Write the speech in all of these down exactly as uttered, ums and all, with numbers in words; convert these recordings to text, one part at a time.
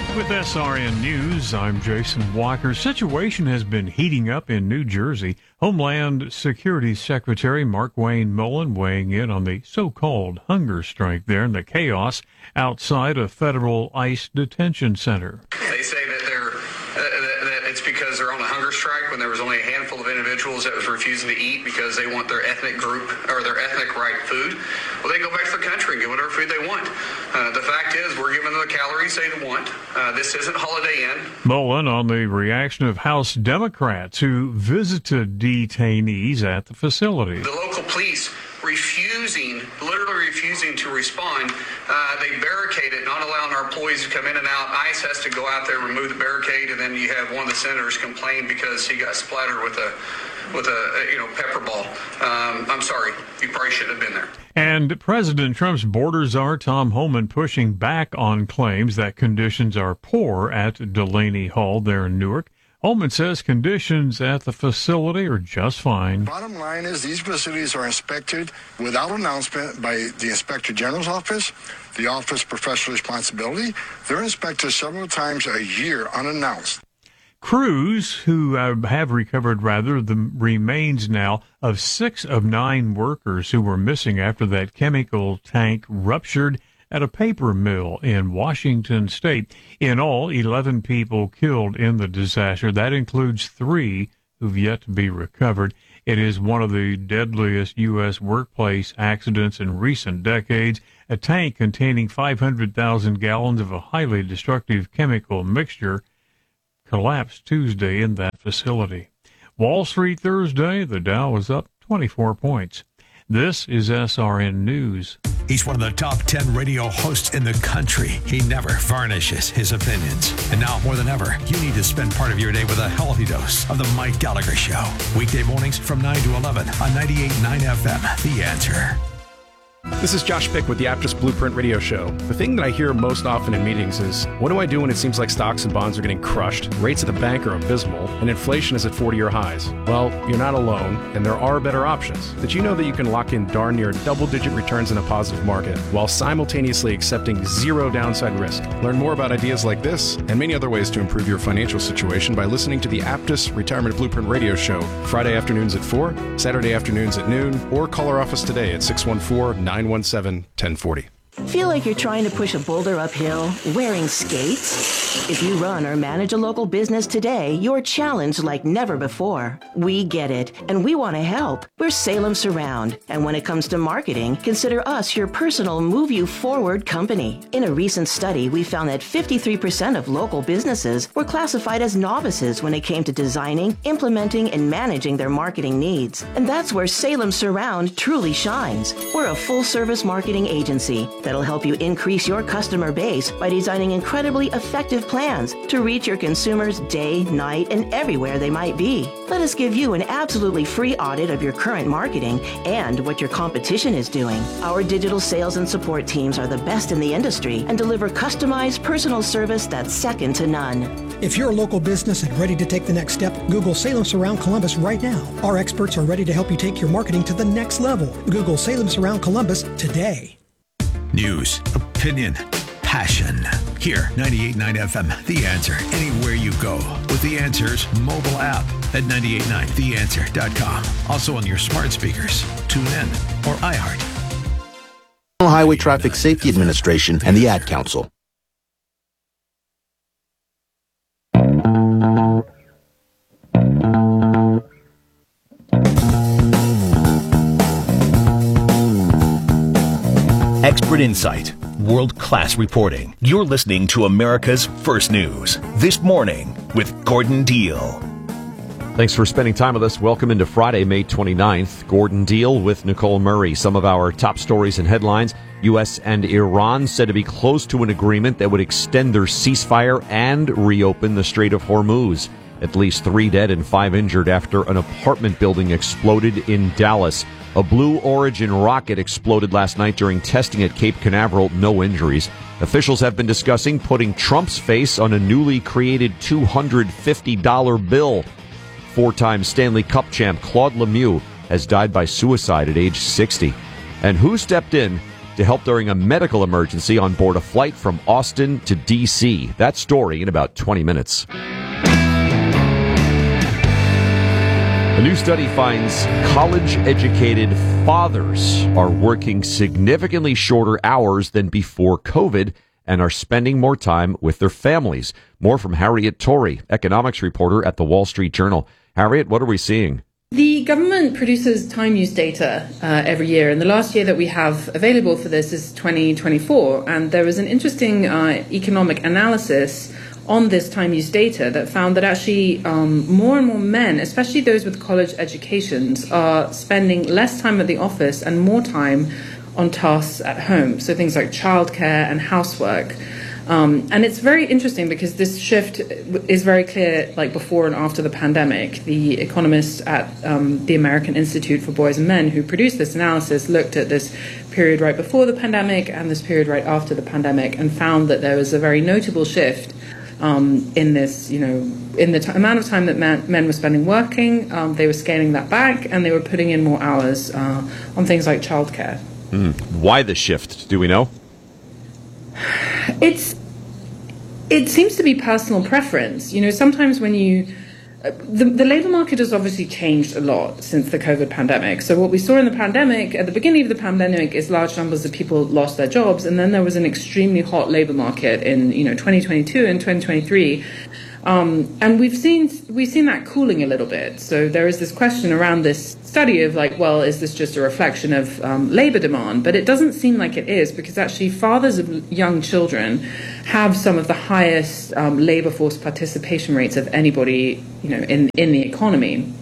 With S R N News, I'm Jason Walker. Situation has been heating up in New Jersey. Homeland Security Secretary Markwayne Mullin weighing in on the so-called hunger strike there and the chaos outside a federal ICE detention center. They say that they're uh, that it's because they're on a hunger strike when there was only a handful of individuals that was refusing to eat because they want their ethnic group or their ethnic right food. Well, they go back to the country and get whatever food they want. Uh, the fact is, we're giving them the calories they want. Uh, this isn't Holiday Inn. Mullin on the reaction of House Democrats who visited detainees at the facility. The local police refusing, literally refusing to respond. Uh, they barricade it, not allowing our employees to come in and out. ICE has to go out there, remove the barricade, and then you have one of the senators complain because he got splattered with a with a, you know, pepper ball. Um, I'm sorry, you probably shouldn't have been there. And President Trump's border czar Tom Homan pushing back on claims that conditions are poor at Delaney Hall there in Newark. Homan says conditions at the facility are just fine. Bottom line is these facilities are inspected without announcement by the Inspector General's office, the Office of Professional Responsibility. They're inspected several times a year unannounced. Crews who uh, have recovered, rather, the remains now of six of nine workers who were missing after that chemical tank ruptured at a paper mill in Washington State. In all, eleven people killed in the disaster. That includes three who've yet to be recovered. It is one of the deadliest U S workplace accidents in recent decades. A tank containing five hundred thousand gallons of a highly destructive chemical mixture collapsed Tuesday in that facility. Wall Street Thursday, the Dow was up twenty-four points. This is S R N News. He's one of the top ten radio hosts in the country. He never varnishes his opinions. And now, more than ever, you need to spend part of your day with a healthy dose of The Mike Gallagher Show. Weekday mornings from nine to eleven on ninety-eight point nine F M. The Answer. This is Josh Pick with the Aptus Blueprint Radio Show. The thing that I hear most often in meetings is, what do I do when it seems like stocks and bonds are getting crushed, rates at the bank are abysmal, and inflation is at forty-year highs? Well, you're not alone, and there are better options. Did you know that you can lock in darn near double-digit returns in a positive market while simultaneously accepting zero downside risk? Learn more about ideas like this and many other ways to improve your financial situation by listening to the Aptus Retirement Blueprint Radio Show Friday afternoons at four, Saturday afternoons at noon, or call our office today at six one four, nine one seven, one zero four zero. Feel like you're trying to push a boulder uphill wearing skates? If you run or manage a local business today, you're challenged like never before. We get it, and we want to help. We're Salem Surround, and when it comes to marketing, consider us your personal move you forward company. In a recent study, we found that fifty-three percent of local businesses were classified as novices when it came to designing, implementing, and managing their marketing needs. And that's where Salem Surround truly shines. We're a full-service marketing agency that'll help you increase your customer base by designing incredibly effective plans to reach your consumers day, night, and everywhere they might be. Let us give you an absolutely free audit of your current marketing and what your competition is doing. Our digital sales and support teams are the best in the industry and deliver customized personal service that's second to none. If you're a local business and ready to take the next step, Google Salem Surround Columbus right now. Our experts are ready to help you take your marketing to the next level. Google Salem Surround Columbus today. News, opinion, passion. Here, ninety-eight point nine F M, The Answer. Anywhere you go with The Answer's mobile app at ninety-eight point nine the answer dot com. Also on your smart speakers. Tune in or iHeart. Highway Traffic Safety Administration and the Ad Council. Expert insight, world-class reporting. You're listening to America's First News. This Morning with Gordon Deal. Thanks for spending time with us. Welcome into Friday, May twenty-ninth. Gordon Deal with Nicole Murray. Some of our top stories and headlines. U S and Iran said to be close to an agreement that would extend their ceasefire and reopen the Strait of Hormuz. At least three dead and five injured after an apartment building exploded in Dallas. A Blue Origin rocket exploded last night during testing at Cape Canaveral. No injuries. Officials have been discussing putting Trump's face on a newly created two hundred fifty dollar bill. Four-time Stanley Cup champ Claude Lemieux has died by suicide at age sixty. And who stepped in to help during a medical emergency on board a flight from Austin to D C. That story in about twenty minutes. A new study finds college-educated fathers are working significantly shorter hours than before COVID and are spending more time with their families. More from Harriet Torrey, economics reporter at the Wall Street Journal. Harriet, what are we seeing? The government produces time use data uh, every year, and the last year that we have available for this is twenty twenty-four. And there was an interesting uh, economic analysis on this time use data that found that actually um, more and more men, especially those with college educations, are spending less time at the office and more time on tasks at home. So things like childcare and housework. Um, and it's very interesting because this shift is very clear, like before and after the pandemic. The economists at um, the American Institute for Boys and Men who produced this analysis looked at this period right before the pandemic and this period right after the pandemic and found that there was a very notable shift um, in this, you know, in the t- amount of time that man- men were spending working. Um, they were scaling that back and they were putting in more hours uh, on things like childcare. Mm. Why the shift? Do we know? It's it seems to be personal preference. You know, sometimes when you uh, the the labor market has obviously changed a lot since the COVID pandemic. So what we saw in the pandemic, at the beginning of the pandemic, is large numbers of people lost their jobs, and then there was an extremely hot labor market in, you know, twenty twenty-two and twenty twenty-three. Um, and we've seen we've seen that cooling a little bit. So there is this question around this study of like, well, is this just a reflection of um, labor demand? But it doesn't seem like it is, because actually fathers of young children have some of the highest um, labor force participation rates of anybody, you know, in in the economy.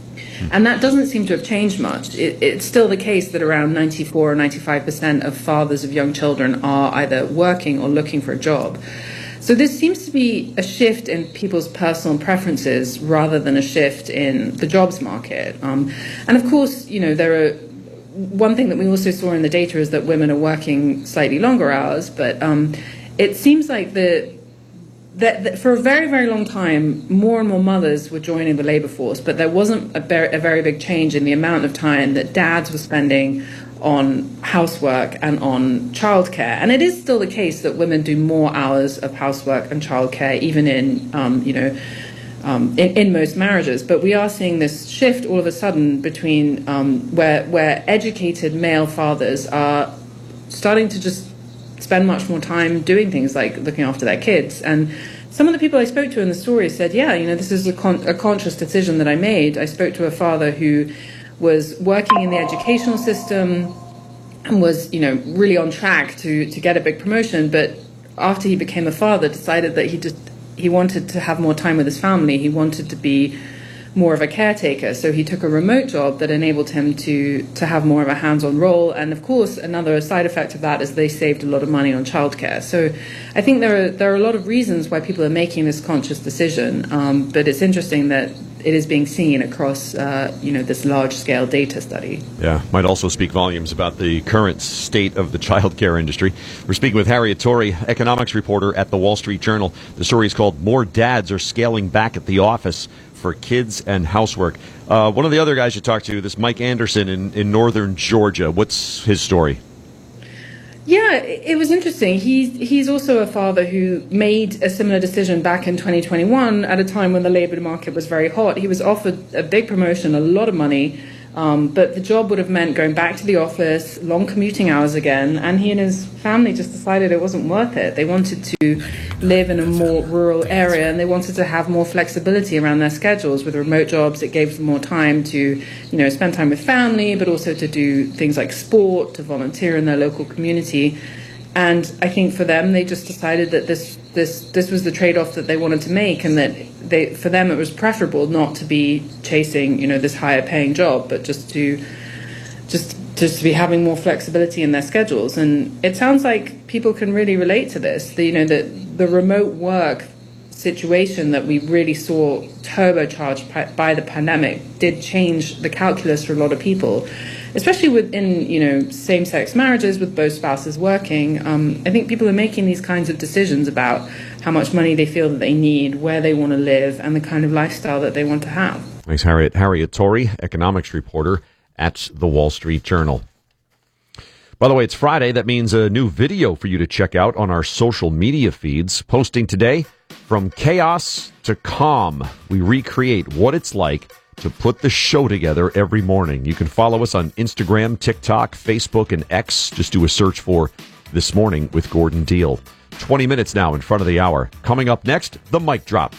And that doesn't seem to have changed much. It, it's still the case that around ninety-four or ninety-five percent of fathers of young children are either working or looking for a job. So this seems to be a shift in people's personal preferences rather than a shift in the jobs market. Um, and of course, you know, there are one thing that we also saw in the data is that women are working slightly longer hours, but um, it seems like the That, that for a very, very long time, more and more mothers were joining the labor force, but there wasn't a, ber- a very big change in the amount of time that dads were spending on housework and on childcare. And it is still the case that women do more hours of housework and childcare, even in, um, you know, um, in, in most marriages. But we are seeing this shift all of a sudden between um, where where educated male fathers are starting to just spend much more time doing things like looking after their kids. And some of the people I spoke to in the story said, yeah, you know, this is a, con- a conscious decision that I made. I spoke to a father who was working in the educational system and was, you know, really on track to, to get a big promotion. But after he became a father, decided that he just, he wanted to have more time with his family. He wanted to be more of a caretaker. So he took a remote job that enabled him to to have more of a hands-on role. And of course, another side effect of that is they saved a lot of money on childcare. So I think there are there are a lot of reasons why people are making this conscious decision. Um, but it's interesting that it is being seen across, uh, you know, this large-scale data study. Yeah, might also speak volumes about the current state of the childcare industry. We're speaking with Harriet Torrey, economics reporter at the Wall Street Journal. The story is called "More Dads Are Scaling Back at the Office for Kids and Housework." Uh, one of the other guys you talked to, this Mike Anderson in, in northern Georgia. What's his story? Yeah, it was interesting. He's he's also a father who made a similar decision back in twenty twenty-one at a time when the labor market was very hot. He was offered a big promotion, a lot of money, um, but the job would have meant going back to the office, long commuting hours again, and he and his family just decided it wasn't worth it. They wanted to live in a more rural area, and they wanted to have more flexibility around their schedules. With remote jobs, it gave them more time to, you know, spend time with family, but also to do things like sport, to volunteer in their local community. And I think for them, they just decided that this this this was the trade-off that they wanted to make, and that they for them it was preferable not to be chasing, you know, this higher paying job, but just to just just to be having more flexibility in their schedules. And it sounds like people can really relate to this. The, you know, the the remote work situation that we really saw turbocharged by the pandemic did change the calculus for a lot of people, especially within, you know, same-sex marriages with both spouses working. Um, I think people are making these kinds of decisions about how much money they feel that they need, where they want to live, and the kind of lifestyle that they want to have. Thanks, Harriet. Harriet Torrey, economics reporter at the Wall Street Journal. By the way, it's Friday. That means a new video for you to check out on our social media feeds. Posting today, from chaos to calm, we recreate what it's like to put the show together every morning. You can follow us on Instagram, TikTok, Facebook, and X. Just do a search for This Morning with Gordon Deal. twenty minutes now in front of the hour. Coming up next, the mic drop.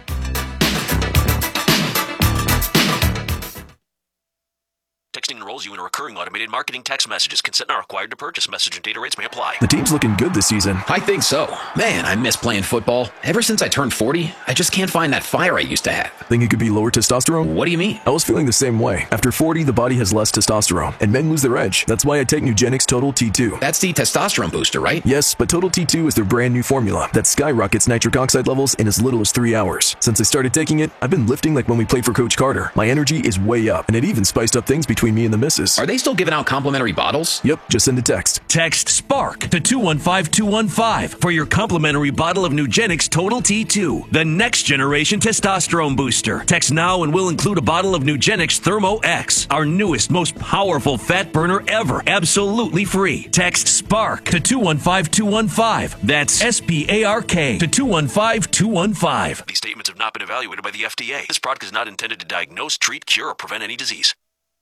Texting enrolls you in a recurring automated marketing text messages. Consent not required to purchase. Message and data rates may apply. The team's looking good this season. I think so. Man, I miss playing football. Ever since I turned forty, I just can't find that fire I used to have. Think it could be lower testosterone? What do you mean? I was feeling the same way. After forty, the body has less testosterone, and men lose their edge. That's why I take Nugenix Total T two. That's the testosterone booster, right? Yes, but Total T two is their brand new formula that skyrockets nitric oxide levels in as little as three hours. Since I started taking it, I've been lifting like when we played for Coach Carter. My energy is way up, and it even spiced up things between me and the missus. Are they still giving out complimentary bottles? Yep, just send a text. Text SPARK to two one five two one five for your complimentary bottle of Nugenix Total T two, the next generation testosterone booster. Text now and we'll include a bottle of Nugenix Thermo X, our newest, most powerful fat burner ever, absolutely free. Text SPARK to two one five two one five. That's S P A R K to two one five two one five. These statements have not been evaluated by the F D A. This product is not intended to diagnose, treat, cure, or prevent any disease.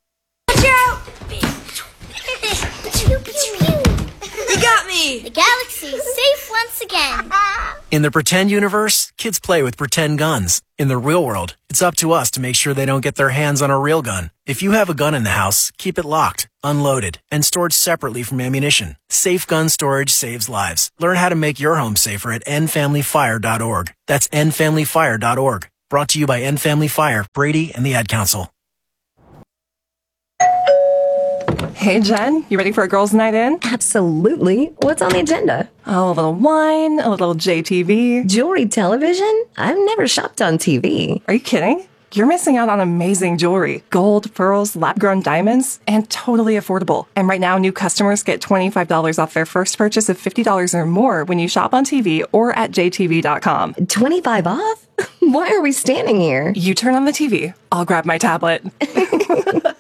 Pew, pew, pew. You got me! The galaxy is safe once again. In the pretend universe, kids play with pretend guns. In the real world, it's up to us to make sure they don't get their hands on a real gun. If you have a gun in the house, keep it locked, unloaded, and stored separately from ammunition. Safe gun storage saves lives. Learn how to make your home safer at end family fire dot org. That's end family fire dot org. Brought to you by End Family Fire, Brady, and the Ad Council. Hey, Jen, you ready for a girls' night in? Absolutely. What's on the agenda? Oh, a little wine, a little J T V. Jewelry television? I've never shopped on T V. Are you kidding? You're missing out on amazing jewelry. Gold, pearls, lab-grown diamonds, and totally affordable. And right now, new customers get twenty-five dollars off their first purchase of fifty dollars or more when you shop on T V or at J T V dot com. twenty-five off? Why are we standing here? You turn on the T V. I'll grab my tablet.